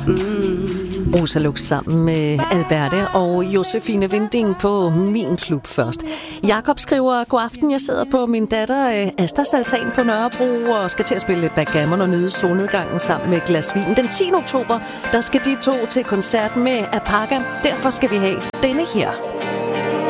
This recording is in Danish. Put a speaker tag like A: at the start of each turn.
A: Rosa Lux sammen med Alberte og Josefine Vinding på Min Klub først. Jakob skriver, god aften, jeg sidder på min datter Astas altan på Nørrebro og skal til at spille lidt backgammon og nyde solnedgangen sammen med et glas vin. Den 10. oktober, der skal de to til koncert med Apaga. Derfor skal vi have denne her.